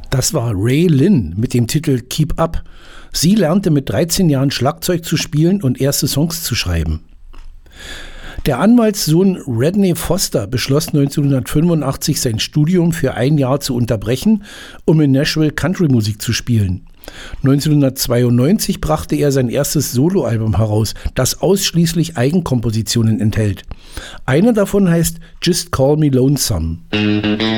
Das war Ray Lynn mit dem Titel Keep Up. Sie lernte mit 13 Jahren Schlagzeug zu spielen und erste Songs zu schreiben. Der Anwaltssohn Rodney Foster beschloss 1985, sein Studium für ein Jahr zu unterbrechen, um in Nashville Country-Musik zu spielen. 1992 brachte er sein erstes Soloalbum heraus, das ausschließlich Eigenkompositionen enthält. Eine davon heißt Just Call Me Lonesome.